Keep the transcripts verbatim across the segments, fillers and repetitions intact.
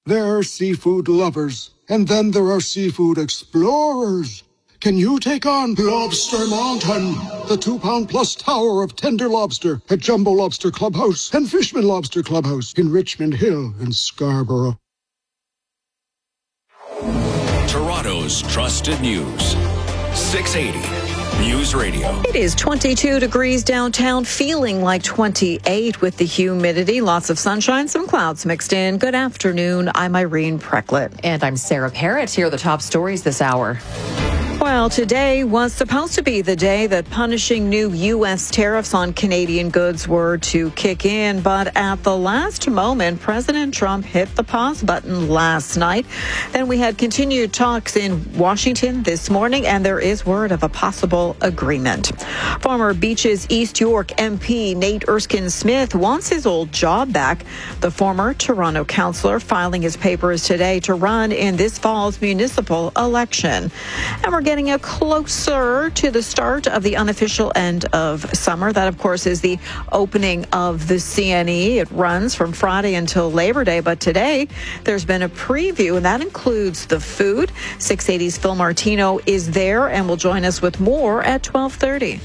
There are seafood lovers, and then there are seafood explorers. Can you take on Lobster Mountain, the two-pound-plus tower of tender lobster at Jumbo Lobster Clubhouse and Fishman Lobster Clubhouse in Richmond Hill and Scarborough? Toronto's trusted news. six eighty News Radio. It is twenty-two degrees downtown, feeling like twenty-eight with the humidity. Lots of sunshine, some clouds mixed in. Good afternoon. I'm Irene Precklett. And I'm Sarah Parrott. Here are the top stories this hour. Well, today was supposed to be the day that punishing new U S tariffs on Canadian goods were to kick in, but at the last moment, President Trump hit the pause button last night. Then we had continued talks in Washington this morning, and there is word of a possible agreement. Former Beaches East York M P Nate Erskine-Smith wants his old job back. The former Toronto councillor filing his papers today to run in this fall's municipal election. And we're getting a closer to the start of the unofficial end of summer. That, of course, is the opening of the C N E. It runs from Friday until Labor Day, but today there's been a preview, and that includes the food. six eighty's Phil Martino is there and will join us with more at twelve thirty.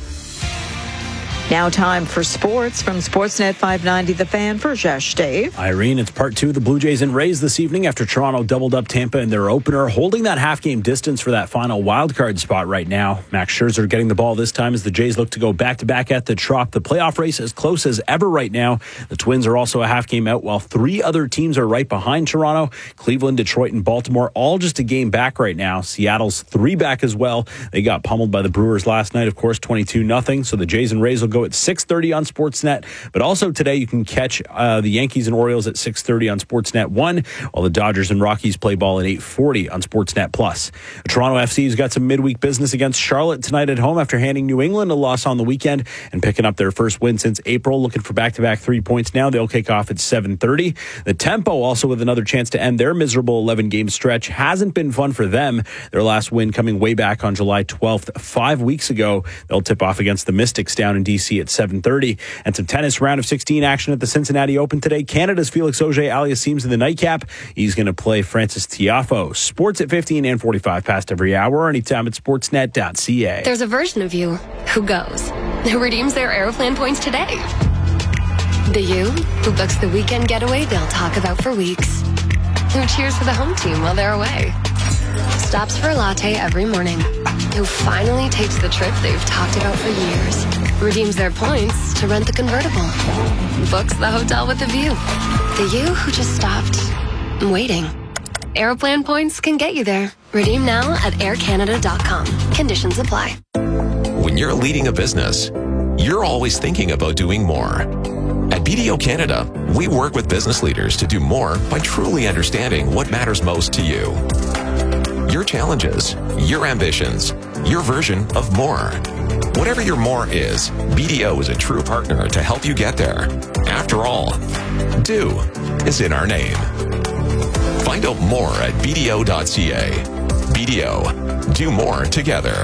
Now time for sports from Sportsnet five ninety The Fan for Jesh Dave. Irene, it's part two of the Blue Jays and Rays this evening after Toronto doubled up Tampa in their opener, holding that half-game distance for that final wildcard spot right now. Max Scherzer getting the ball this time as the Jays look to go back-to-back at the Trop. The playoff race is close as ever right now. The Twins are also a half-game out, while three other teams are right behind Toronto. Cleveland, Detroit, and Baltimore, all just a game back right now. Seattle's three back as well. They got pummeled by the Brewers last night, of course, twenty-two nothing. So the Jays and Rays will go at six thirty on Sportsnet, but also today you can catch uh, the Yankees and Orioles at six thirty on Sportsnet one, while the Dodgers and Rockies play ball at eight forty on Sportsnet Plus. Toronto F C's got some midweek business against Charlotte tonight at home after handing New England a loss on the weekend and picking up their first win since April. Looking for back-to-back three points now. They'll kick off at seven thirty. The Tempo also with another chance to end their miserable eleven-game stretch. Hasn't been fun for them. Their last win coming way back on July twelfth, five weeks ago. They'll tip off against the Mystics down in D C at seven thirty. And some tennis round of sixteen action at the Cincinnati Open today. Canada's Felix Auger-Aliassime's in the nightcap. He's going to play Francis Tiafoe. Sports at fifteen and forty-five past every hour, anytime at sportsnet dot c a. There's a version of you who goes, who redeems their Aeroplan points today. The you who books the weekend getaway they'll talk about for weeks. Who cheers for the home team while they're away. Stops for a latte every morning. Who finally takes the trip they've talked about for years. Redeems their points to rent the convertible. Books the hotel with a view. The you who just stopped waiting. Aeroplan points can get you there. Redeem now at air canada dot com. Conditions apply. When you're leading a business, you're always thinking about doing more. At B D O Canada, we work with business leaders to do more by truly understanding what matters most to you. Your challenges, your ambitions, your version of more. Whatever your more is, B D O is a true partner to help you get there. After all, do is in our name. Find out more at b d o dot c a. B D O, do more together.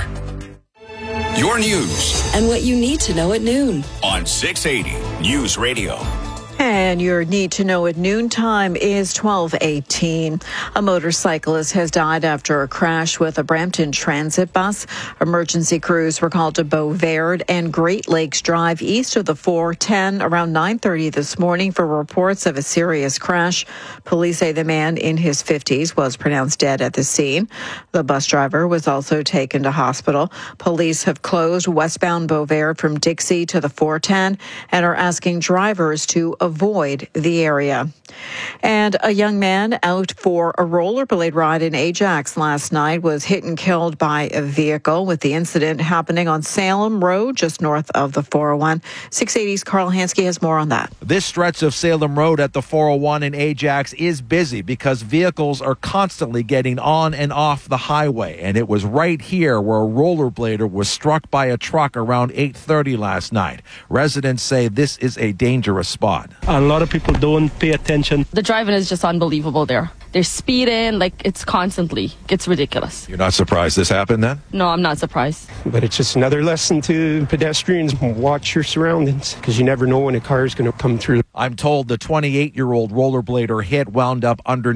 Your news. And what you need to know at noon. On six eighty News Radio. And your need to know at noontime is twelve eighteen. A motorcyclist has died after a crash with a Brampton Transit bus. Emergency crews were called to Beauvert and Great Lakes Drive east of the four ten around nine thirty this morning for reports of a serious crash. Police say the man in his fifties was pronounced dead at the scene. The bus driver was also taken to hospital. Police have closed westbound Beauvert from Dixie to the four ten and are asking drivers to avoid the area. And a young man out for a rollerblade ride in Ajax last night was hit and killed by a vehicle, with the incident happening on Salem Road, just north of the four oh one. six eighty's Carl Hansky has more on that. This stretch of Salem Road at the four oh one in Ajax is busy because vehicles are constantly getting on and off the highway. And it was right here where a rollerblader was struck by a truck around eight thirty last night. Residents say this is a dangerous spot. A lot of people don't pay attention. The driving is just unbelievable there. They're speeding, like it's constantly. It's ridiculous. You're not surprised this happened then? No, I'm not surprised. But it's just another lesson to pedestrians. Watch your surroundings, because you never know when a car is going to come through. I'm told the twenty-eight-year-old rollerblader hit wound up under